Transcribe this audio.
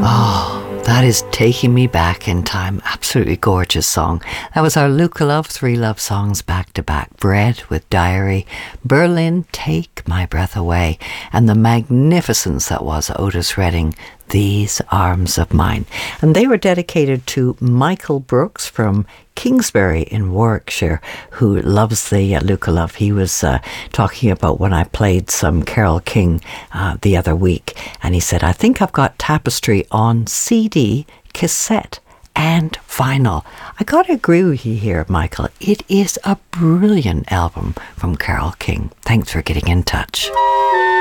Oh, that is taking me back in time. Absolutely gorgeous song. That was our Luca Love, 3 love songs back to back. Bread with Diary, Berlin, Take My Breath Away, and the magnificence that was Otis Redding, These Arms of Mine. And they were dedicated to Michael Brooks from Kingsbury in Warwickshire, who loves the Luca Love. He was talking about when I played some Carole King the other week, and he said, I think I've got Tapestry on CD, cassette and vinyl. I got to agree with you here, Michael. It is a brilliant album from Carole King. Thanks for getting in touch.